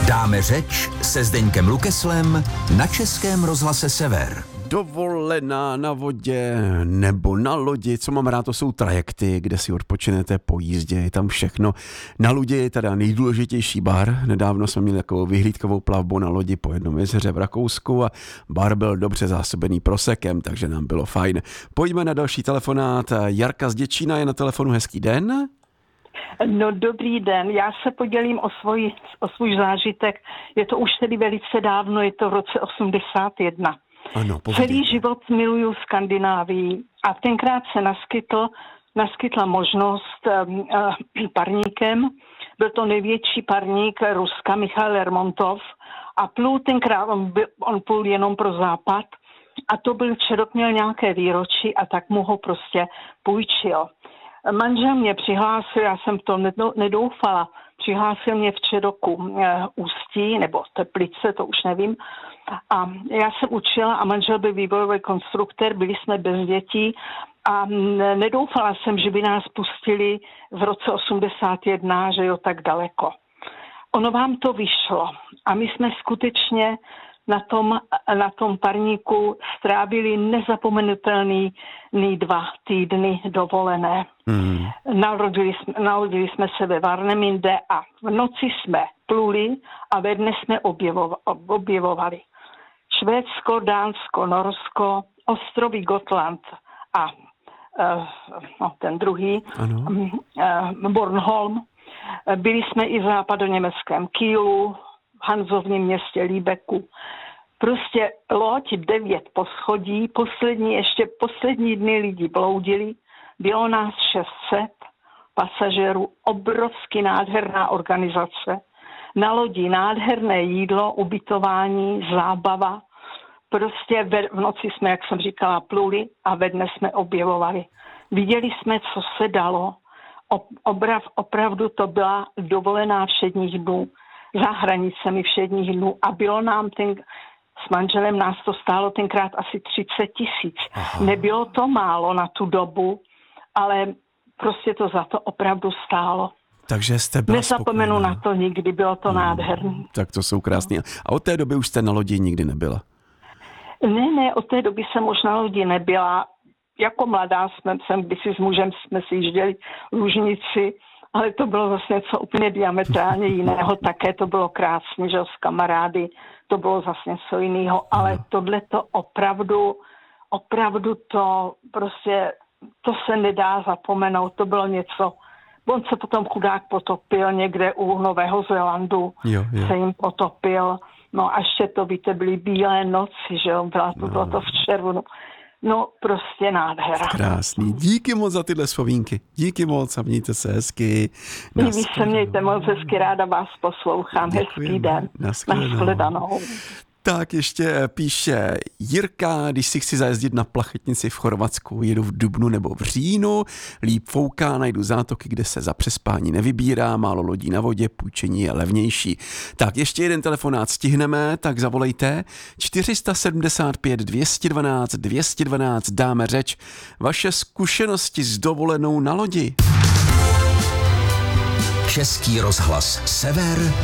Dáme řeč se Zdeňkem Lukeslem na Českém rozhlase Sever. Dovolená na vodě nebo na lodi, co mám rád, to jsou trajekty, kde si odpočinete po jízdě, je tam všechno. Na lodi je teda nejdůležitější bar, nedávno jsme měli takovou vyhlídkovou plavbu na lodi po jednom jezeře v Rakousku a bar byl dobře zásobený prosekem, takže nám bylo fajn. Pojďme na další telefonát, Jarka z Děčína je na telefonu, hezký den. No dobrý den, já se podělím o svůj zážitek, je to už tedy velice dávno, je to v roce 81. Ano, celý život miluju Skandinávii a tenkrát se naskytla možnost parníkem, byl to největší parník Ruska, Michail Lermontov a plul tenkrát, on plul jenom pro západ a to byl Čerok, měl nějaké výročí a tak mu ho prostě půjčil. Manžel mě přihlásil, já jsem to nedoufala, přihlásil mě v Čeroku Ústí nebo Teplice, to už nevím. A já jsem učila a manžel byl vývojový konstruktor, byli jsme bez dětí a nedoufala jsem, že by nás pustili v roce 81, že jo, tak daleko. Ono vám to vyšlo a my jsme skutečně na tom parníku strávili nezapomenutelný 2 týdny dovolené. Narodili jsme se ve Varneminde a v noci jsme pluli a ve dne jsme objevovali Švédsko, Dánsko, Norsko, ostrovy Gotland a ten druhý, Bornholm. Byli jsme i v západoněmeckém Kielu, v Hanzovním městě Líbeku. Prostě loď 9 poschodí, poslední dny lidi bloudili, bylo nás 600 pasažérů, obrovsky nádherná organizace. Na lodi nádherné jídlo, ubytování, zábava. Prostě v noci jsme, jak jsem říkala, pluli a ve dne jsme objevovali. Viděli jsme, co se dalo. Opravdu to byla dovolená všedních dnů, za hranicemi všedních dnů a bylo nám s manželem nás to stálo tenkrát asi 30 000. Nebylo to málo na tu dobu, ale prostě to za to opravdu stálo. Takže jste byla Nezapomenu na to nikdy, bylo to nádherné. Tak to jsou krásné. A od té doby už jste na lodi nikdy nebyla? Ne, od té doby jsem už na lodi nebyla. Jako mladá kdysi s mužem jsme si jížděli Lužnici, ale to bylo zase něco úplně diametrálně jiného. Také to bylo krásné, že s kamarády, to bylo zase něco jiného, ale tohle to opravdu to prostě, to se nedá zapomenout, to bylo něco. On se potom chudák potopil někde u Nového Zélandu, se jim potopil. No a ještě to, víte, byly bílé noci, že jo, bylo to v červnu. No, prostě nádhera. Krásný. Díky moc za tyhle vzpomínky. Díky moc a mějte se hezky. I vy se mějte moc hezky, ráda vás poslouchám. Děkujeme. Hezký den. Nashledanou. Tak ještě píše Jirka, když si chci zajezdit na plachetnici v Chorvatsku, jedu v dubnu nebo v říjnu, líp fouká, najdu zátoky, kde se za přespání nevybírá, málo lodí na vodě, půjčení je levnější. Tak ještě jeden telefonát stihneme, tak zavolejte 475 212 212, dáme řeč, vaše zkušenosti s dovolenou na lodi. Český rozhlas Sever,